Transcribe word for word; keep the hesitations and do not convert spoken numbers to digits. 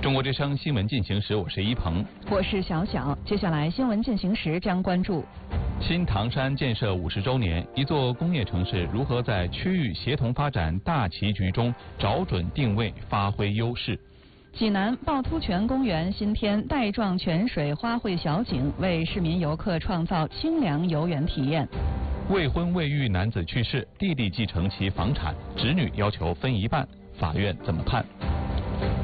中国之声新闻进行时，我是一鹏， 我是小小。接下来新闻进行时将关注新唐山建设五十周年，一座工业城市如何在区域协同发展大棋局中找准定位，发挥优势。 济南趵突泉公园新添带状泉水花卉小景，为市民游客创造清凉游园体验。 未婚未育男子去世，弟弟继承其房产，侄女要求分一半，法院怎么判？